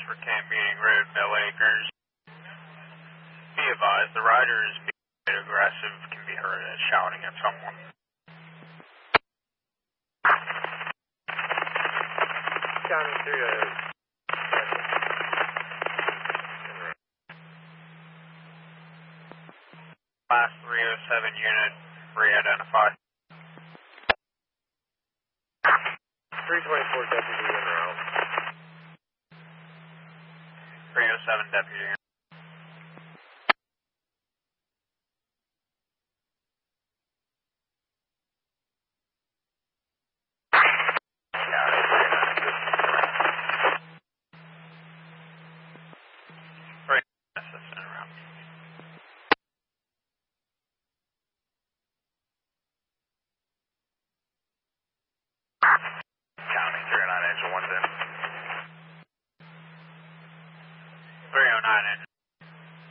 for Camp Meeting Road, Mill Acres. Be advised, the rider is being aggressive, can be heard as shouting at someone. County 3 Class 307 unit, re-identify. 324 deputy in route. 307 deputy. Assistant around. County 309 engine 1 in. 309 engine.